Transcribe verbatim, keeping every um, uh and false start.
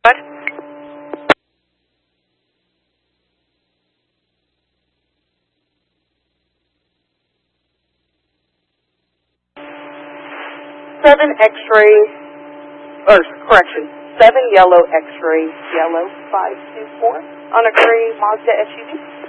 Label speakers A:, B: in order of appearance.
A: What? Seven X-ray, or correction, seven yellow X-ray, yellow five two four on a gray Mazda S U V.